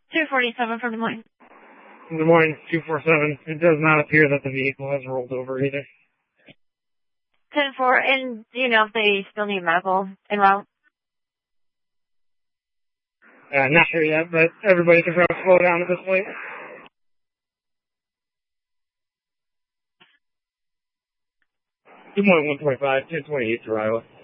247 from Des Moines. Des Moines, 247. It does not appear that the vehicle has rolled over either. 10-4, and do you know if they still need medical en route? Not sure yet, but everybody can try to slow down at this point. Des Moines 125, 1028 to Iowa.